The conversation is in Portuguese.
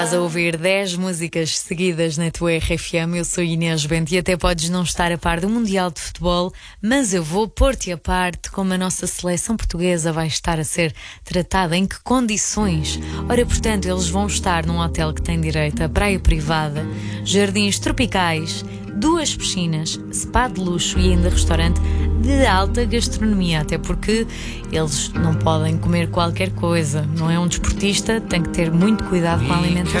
Estás a ouvir 10 músicas seguidas na tua RFM. Eu sou Inês Bento e até podes não estar a par do Mundial de Futebol, mas eu vou pôr-te a par de como a nossa seleção portuguesa vai estar a ser tratada, em que condições. Ora, portanto, eles vão estar num hotel que tem direito a praia privada, jardins tropicais, 2 piscinas, spa de luxo e ainda restaurante de alta gastronomia, até porque eles não podem comer qualquer coisa, não é? Um desportista tem que ter muito cuidado com a alimentação.